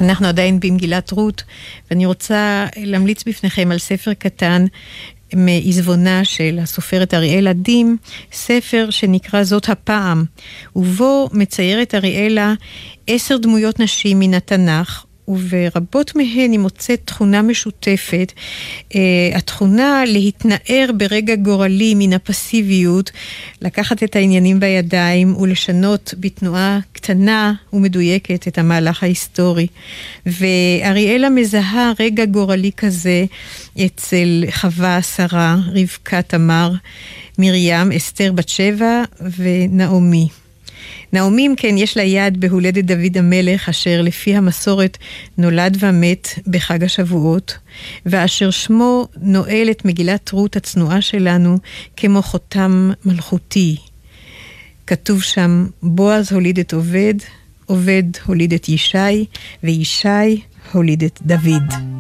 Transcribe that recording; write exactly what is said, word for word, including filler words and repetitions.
אנחנו עדיין במגילת רות, ואני רוצה להמליץ בפניכם על ספר קטן מעזבונה של הסופרת אריאלה דים, ספר שנקרא זאת הפעם, ובו מציירת אריאלה עשר דמויות נשים מן התנ"ך, וברבות מהן היא מוצאת תכונה משותפת, uh, התכונה להתנער ברגע גורלי מן הפסיביות, לקחת את העניינים בידיים ולשנות בתנועה קטנה ומדויקת את המהלך ההיסטורי. ואריאלה מזהה רגע גורלי כזה אצל חווה, שרה, רבקה, תמר, מרים, אסתר בת שבע ונעמי. נעמי, אם כן, יש לה יד בהולדת דוד המלך, אשר לפי המסורת נולד ומת בחג השבועות, ואשר שמו נועל את מגילת רות הצנועה שלנו כמו חותם מלכותי. כתוב שם, בועז הוליד את עובד, עובד הוליד את ישי, וישי הוליד את דוד.